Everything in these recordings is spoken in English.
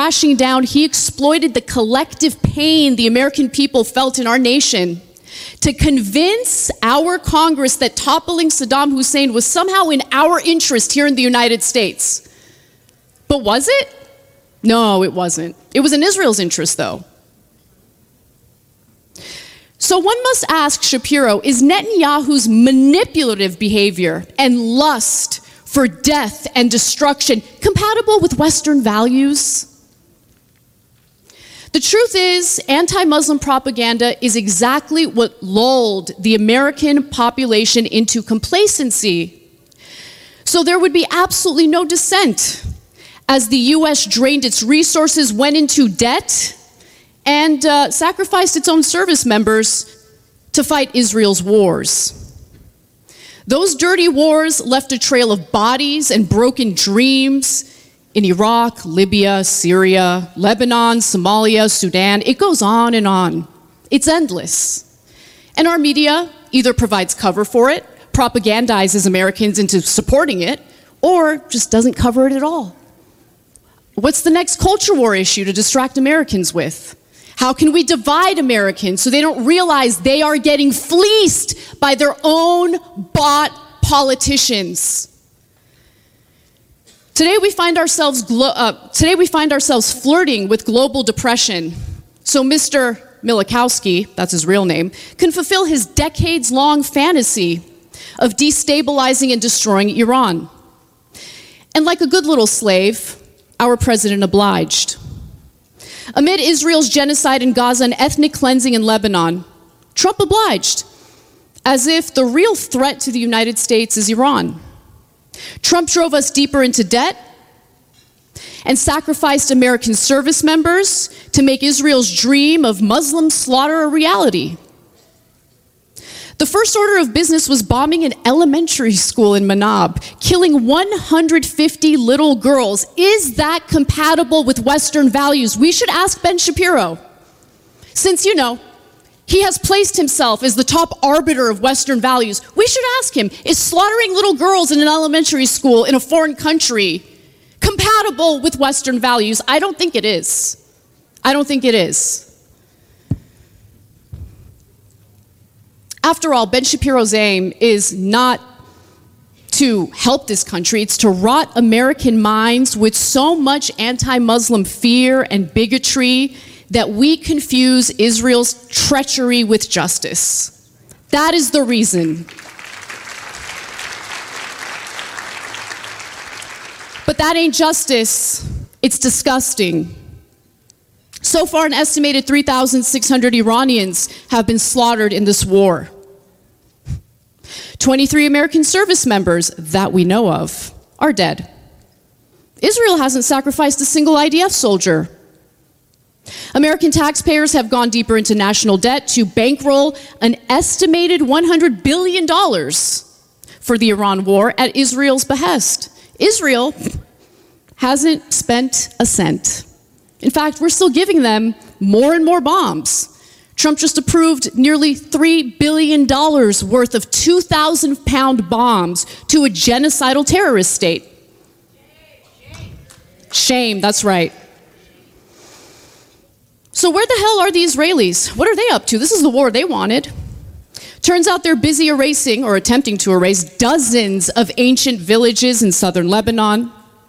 crashing down, he exploited the collective pain the American people felt in our nation to convince our Congress that toppling Saddam Hussein was somehow in our interest here in the United States. But was it? No, it wasn't. It was in Israel's interest, though. So one must ask Shapiro, is Netanyahu's manipulative behavior and lust for death and destruction compatible with Western values? The truth is, anti-Muslim propaganda is exactly what lulled the American population into complacency. So there would be absolutely no dissent as the US drained its resources, went into debt, and sacrificed its own service members to fight Israel's wars. Those dirty wars left a trail of bodies and broken dreams in Iraq, Libya, Syria, Lebanon, Somalia, Sudan. It goes on and on. It's endless. And our media either provides cover for it, propagandizes Americans into supporting it, or just doesn't cover it at all. What's the next culture war issue to distract Americans with? How can we divide Americans so they don't realize they are getting fleeced by their own bought politicians? Today we find ourselves flirting with global depression. So Mr. Milikowski, that's his real name, can fulfill his decades-long fantasy of destabilizing and destroying Iran. And like a good little slave, our president obliged. Amid Israel's genocide in Gaza and ethnic cleansing in Lebanon, Trump obliged, as if the real threat to the United States is Iran. Trump drove us deeper into debt and sacrificed American service members to make Israel's dream of Muslim slaughter a reality. The first order of business was bombing an elementary school in Manab, killing 150 little girls. Is that compatible with Western values? We should ask Ben Shapiro. Since, he has placed himself as the top arbiter of Western values, we should ask him, is slaughtering little girls in an elementary school in a foreign country compatible with Western values? I don't think it is. I don't think it is. After all, Ben Shapiro's aim is not to help this country, it's to rot American minds with so much anti-Muslim fear and bigotry that we confuse Israel's treachery with justice. That is the reason. But that ain't justice, it's disgusting. So far, an estimated 3,600 Iranians have been slaughtered in this war. 23 American service members that we know of are dead. Israel hasn't sacrificed a single IDF soldier. American taxpayers have gone deeper into national debt to bankroll an estimated $100 billion for the Iran war at Israel's behest. Israel hasn't spent a cent. In fact, we're still giving them more and more bombs. Trump just approved nearly $3 billion worth of 2,000-pound bombs to a genocidal terrorist state. Shame, that's right. So where the hell are the Israelis? What are they up to? This is the war they wanted. Turns out they're busy erasing, or attempting to erase, dozens of ancient villages in southern Lebanon.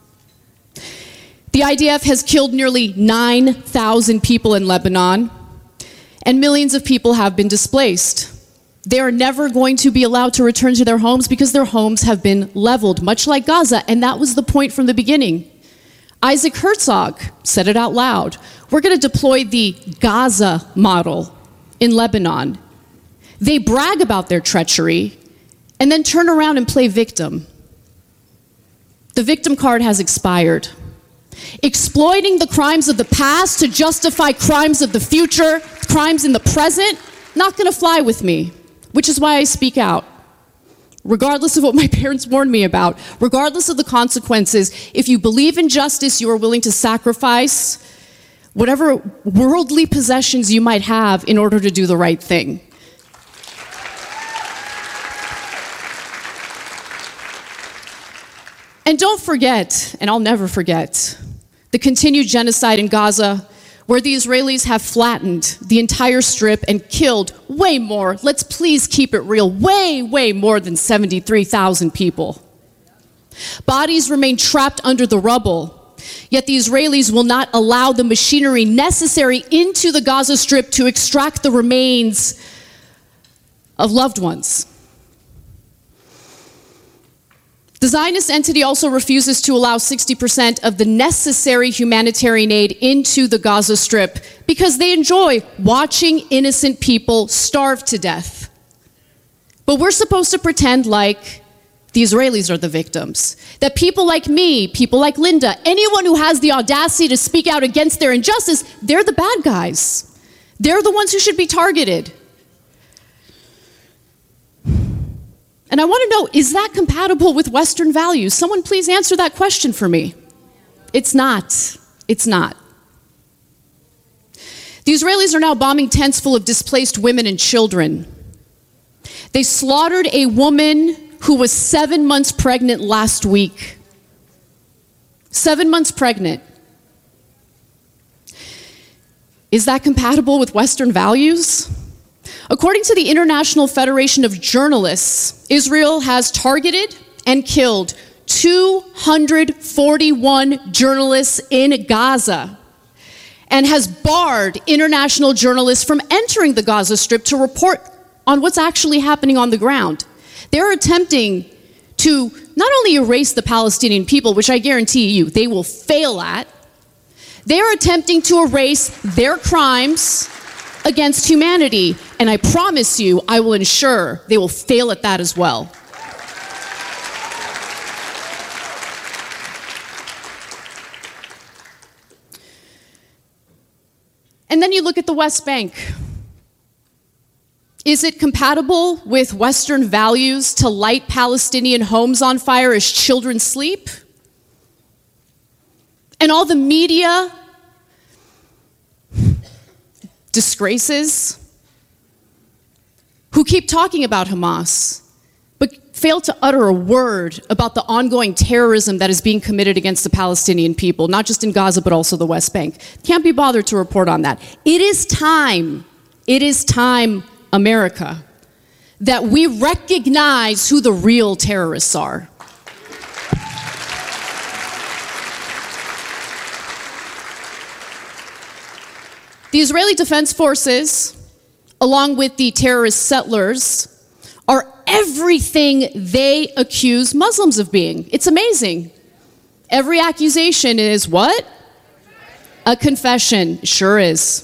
The IDF has killed nearly 9,000 people in Lebanon, and millions of people have been displaced. They are never going to be allowed to return to their homes because their homes have been leveled, much like Gaza, and that was the point from the beginning. Isaac Herzog said it out loud. We're going to deploy the Gaza model in Lebanon. They brag about their treachery and then turn around and play victim. The victim card has expired. Exploiting the crimes of the past to justify crimes of the future, crimes in the present, not going to fly with me, which is why I speak out. Regardless of what my parents warned me about, regardless of the consequences, if you believe in justice, you are willing to sacrifice whatever worldly possessions you might have in order to do the right thing. And don't forget, and I'll never forget, the continued genocide in Gaza, where the Israelis have flattened the entire strip and killed way more, let's please keep it real, way more than 73,000 people. Bodies remain trapped under the rubble, yet the Israelis will not allow the machinery necessary into the Gaza Strip to extract the remains of loved ones. The Zionist entity also refuses to allow 60% of the necessary humanitarian aid into the Gaza Strip because they enjoy watching innocent people starve to death. But we're supposed to pretend like the Israelis are the victims, that people like me, people like Linda, anyone who has the audacity to speak out against their injustice, they're the bad guys. They're the ones who should be targeted. And I want to know, is that compatible with Western values? Someone please answer that question for me. It's not. It's not. The Israelis are now bombing tents full of displaced women and children. They slaughtered a woman who was 7 months pregnant last week. 7 months pregnant. Is that compatible with Western values? According to the International Federation of Journalists, Israel has targeted and killed 241 journalists in Gaza and has barred international journalists from entering the Gaza Strip to report on what's actually happening on the ground. They're attempting to not only erase the Palestinian people, which I guarantee you they will fail at, they're attempting to erase their crimes against humanity. And I promise you, I will ensure they will fail at that as well. And then you look at the West Bank. Is it compatible with Western values to light Palestinian homes on fire as children sleep? And all the media disgraces who keep talking about Hamas, but fail to utter a word about the ongoing terrorism that is being committed against the Palestinian people, not just in Gaza, but also the West Bank. Can't be bothered to report on that. It is time, America, that we recognize who the real terrorists are. The Israeli Defense Forces, along with the terrorist settlers, are everything they accuse Muslims of being. It's amazing. Every accusation is what? A confession. Sure is.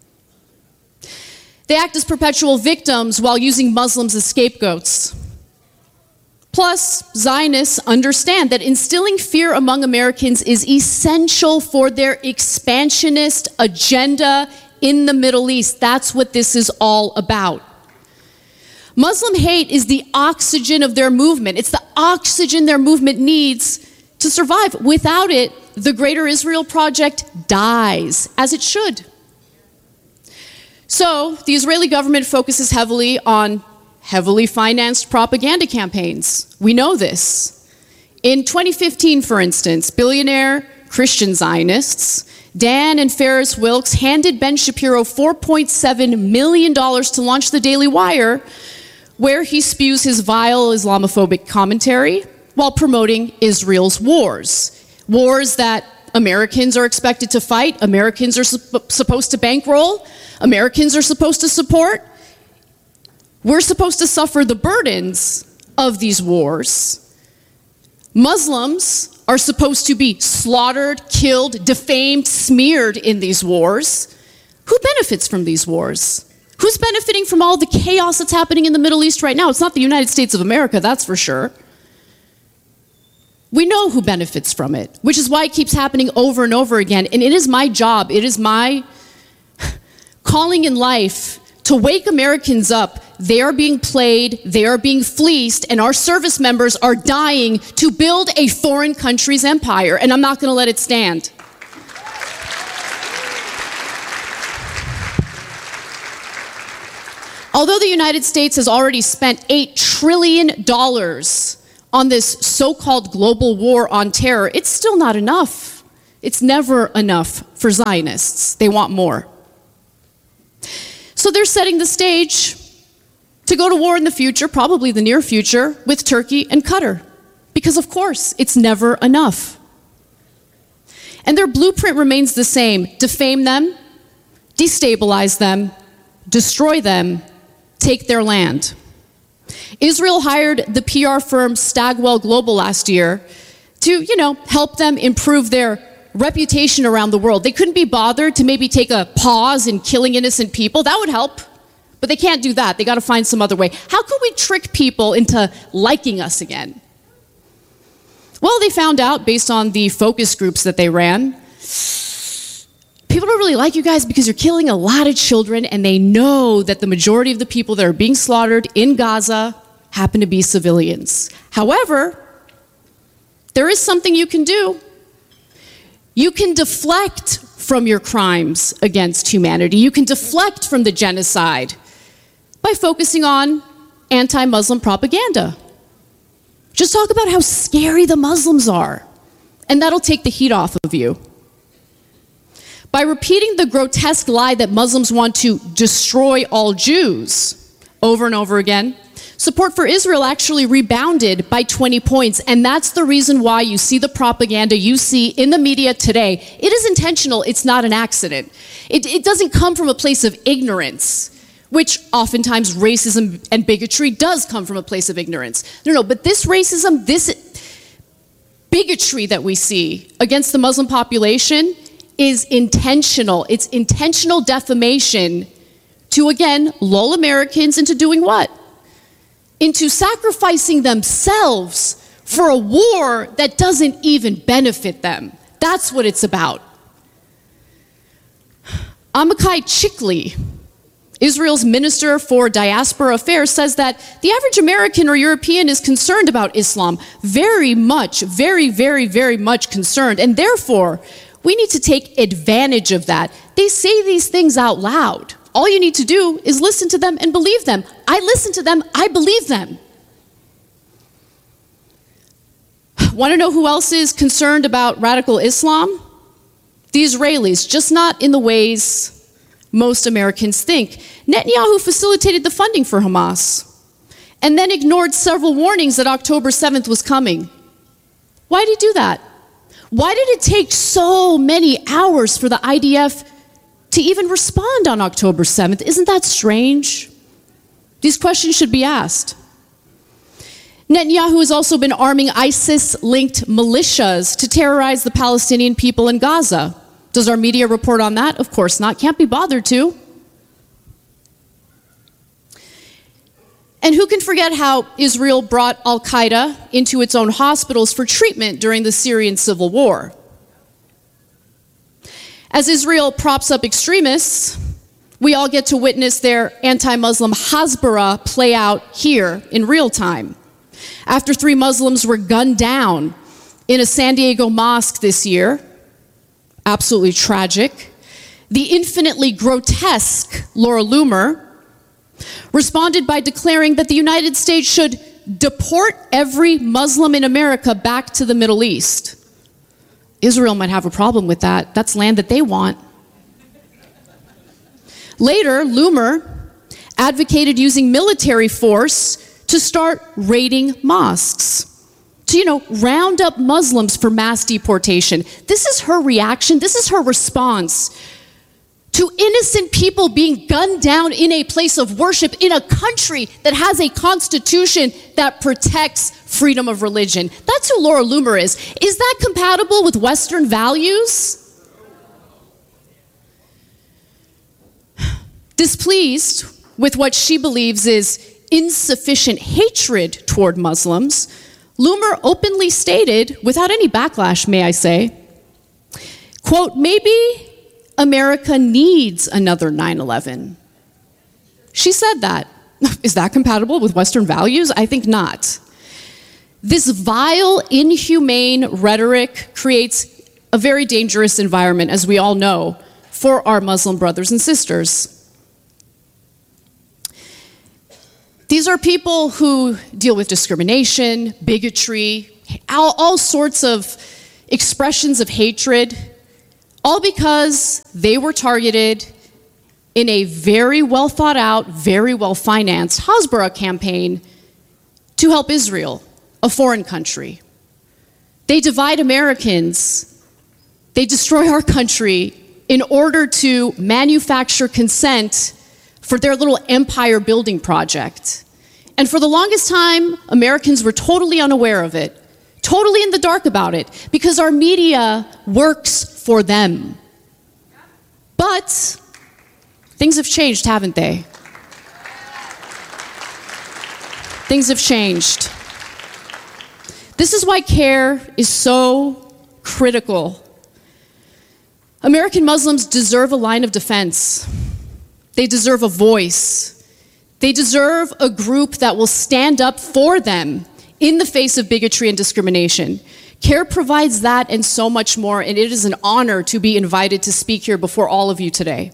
They act as perpetual victims while using Muslims as scapegoats. Plus, Zionists understand that instilling fear among Americans is essential for their expansionist agenda in the Middle East. That's what this is all about. Muslim hate is the oxygen of their movement. It's the oxygen their movement needs to survive. Without it, the Greater Israel Project dies, as it should. So, the Israeli government focuses heavily on heavily financed propaganda campaigns. We know this. In 2015, for instance, billionaire Christian Zionists Dan and Ferris Wilks handed Ben Shapiro $4.7 million to launch the Daily Wire, where he spews his vile Islamophobic commentary while promoting Israel's wars. Wars that Americans are expected to fight, Americans are supposed to bankroll, Americans are supposed to support. We're supposed to suffer the burdens of these wars. Muslims are supposed to be slaughtered, killed, defamed, smeared in these wars. Who benefits from these wars? Who's benefiting from all the chaos that's happening in the Middle East right now? It's not the United States of America, that's for sure. We know who benefits from it, which is why it keeps happening over and over again. And it is my job, it is my calling in life to wake Americans up. They are being played, they are being fleeced, and our service members are dying to build a foreign country's empire, and I'm not going to let it stand. Although the United States has already spent $8 trillion on this so-called global war on terror, it's still not enough. It's never enough for Zionists. They want more. So they're setting the stage to go to war in the future, probably the near future, with Turkey and Qatar. Because of course, it's never enough. And their blueprint remains the same: defame them, destabilize them, destroy them, take their land. Israel hired the PR firm Stagwell Global last year to, help them improve their reputation around the world. They couldn't be bothered to maybe take a pause in killing innocent people. That would help. But they can't do that. They got to find some other way. How could we trick people into liking us again? Well, they found out, based on the focus groups that they ran, people don't really like you guys because you're killing a lot of children, and they know that the majority of the people that are being slaughtered in Gaza happen to be civilians. However, there is something you can do. You can deflect from your crimes against humanity. You can deflect from the genocide by focusing on anti-Muslim propaganda. Just talk about how scary the Muslims are, and that'll take the heat off of you. By repeating the grotesque lie that Muslims want to destroy all Jews over and over again, support for Israel actually rebounded by 20 points, and that's the reason why you see the propaganda you see in the media today. It is intentional, it's not an accident. It doesn't come from a place of ignorance, which oftentimes racism and bigotry does come from a place of ignorance. No, but this racism, this bigotry that we see against the Muslim population is intentional. It's intentional defamation to, again, lull Americans into doing what? Into sacrificing themselves for a war that doesn't even benefit them. That's what it's about. Amichai Chikli, Israel's Minister for Diaspora Affairs, says that the average American or European is concerned about Islam, very much, very, very, very much concerned, and therefore, we need to take advantage of that. They say these things out loud. All you need to do is listen to them and believe them. I listen to them, I believe them. Want to know who else is concerned about radical Islam? The Israelis, just not in the ways most Americans think. Netanyahu facilitated the funding for Hamas and then ignored several warnings that October 7th was coming. Why did he do that? Why did it take so many hours for the IDF to even respond on October 7th? Isn't that strange? These questions should be asked. Netanyahu has also been arming ISIS-linked militias to terrorize the Palestinian people in Gaza. Does our media report on that? Of course not. Can't be bothered to. And who can forget how Israel brought al-Qaeda into its own hospitals for treatment during the Syrian civil war? As Israel props up extremists, we all get to witness their anti-Muslim Hasbara play out here in real time. After 3 Muslims were gunned down in a San Diego mosque this year, absolutely tragic, the infinitely grotesque Laura Loomer responded by declaring that the United States should deport every Muslim in America back to the Middle East. Israel might have a problem with that. That's land that they want. Later, Loomer advocated using military force to start raiding mosques, to, round up Muslims for mass deportation. This is her reaction. This is her response to innocent people being gunned down in a place of worship in a country that has a constitution that protects freedom of religion. That's who Laura Loomer is. Is that compatible with Western values? Displeased with what she believes is insufficient hatred toward Muslims, Loomer openly stated, without any backlash, may I say, quote, "Maybe America needs another 9/11. She said that. Is that compatible with Western values? I think not. This vile, inhumane rhetoric creates a very dangerous environment, as we all know, for our Muslim brothers and sisters. These are people who deal with discrimination, bigotry, all sorts of, expressions of hatred, all because they were targeted in a very well thought out, very well financed Hasbara campaign to help Israel, a foreign country. They divide Americans. They destroy our country in order to manufacture consent for their little empire building project. And for the longest time, Americans were totally unaware of it, totally in the dark about it, because our media works for them. But things have changed, haven't they? Things have changed. This is why CARE is so critical. American Muslims deserve a line of defense. They deserve a voice. They deserve a group that will stand up for them in the face of bigotry and discrimination. CARE provides that and so much more, and it is an honor to be invited to speak here before all of you today.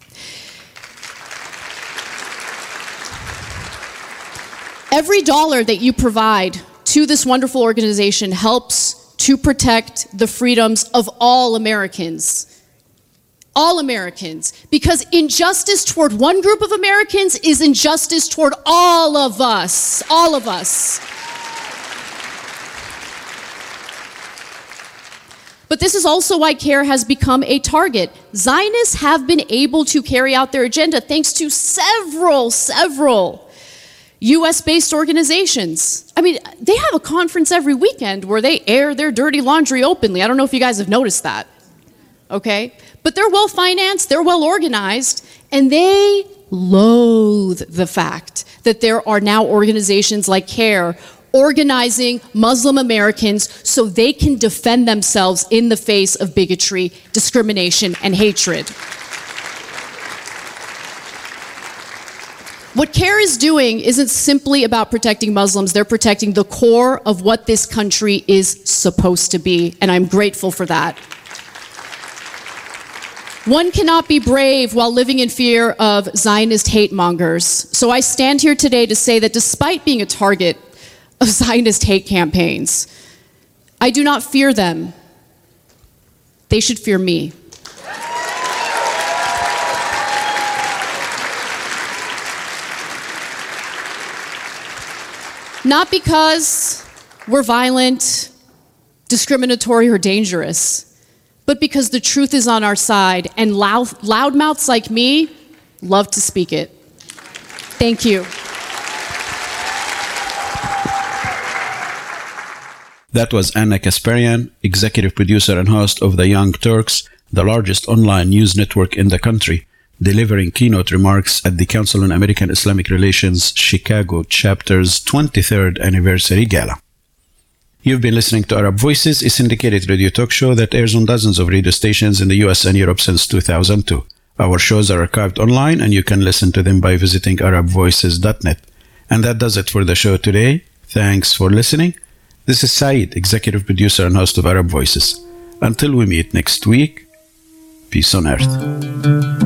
Every dollar that you provide to this wonderful organization helps to protect the freedoms of all Americans. All Americans. Because injustice toward one group of Americans is injustice toward all of us. All of us. But this is also why CARE has become a target. Zionists have been able to carry out their agenda thanks to several US-based organizations. I mean, they have a conference every weekend where they air their dirty laundry openly. I don't know if you guys have noticed that, okay? But they're well-financed, they're well-organized, and they loathe the fact that there are now organizations like CARE organizing Muslim Americans so they can defend themselves in the face of bigotry, discrimination, and hatred. What CARE is doing isn't simply about protecting Muslims, they're protecting the core of what this country is supposed to be, and I'm grateful for that. One cannot be brave while living in fear of Zionist hate mongers. So I stand here today to say that despite being a target of Zionist hate campaigns, I do not fear them. They should fear me. Not because we're violent, discriminatory, or dangerous, but because the truth is on our side, and loudmouths like me love to speak it. Thank you. That was Anna Kasparian, executive producer and host of The Young Turks, the largest online news network in the country, delivering keynote remarks at the Council on American Islamic Relations Chicago Chapter's 23rd Anniversary Gala. You've been listening to Arab Voices, a syndicated radio talk show that airs on dozens of radio stations in the US and Europe since 2002. Our shows are archived online, and you can listen to them by visiting arabvoices.net. And that does it for the show today. Thanks for listening. This is Saeed, executive producer and host of Arab Voices. Until we meet next week, peace on earth.